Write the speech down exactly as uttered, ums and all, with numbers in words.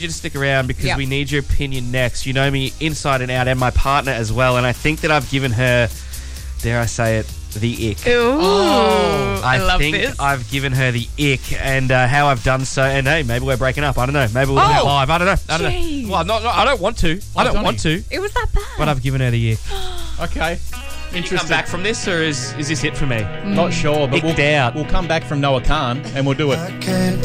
You to stick around because Yep. we need your opinion next. You know me inside and out, and my partner as well. And I think that I've given her, dare I say it, the ick. Ooh, Oh, I, I love think this. I've given her the ick, and uh, how I've done so. And hey, maybe we're breaking up. I don't know. Maybe we're Oh, oh, live. I don't know. I don't jeez. know. Well, not, not, I don't want to. I don't Johnny. want to. It was that bad. But I've given her the ick. Okay. Can you Interesting. come back from this, or is is this it for me? Not sure, but Icked we'll, out. we'll come back from Noah Khan and we'll do it.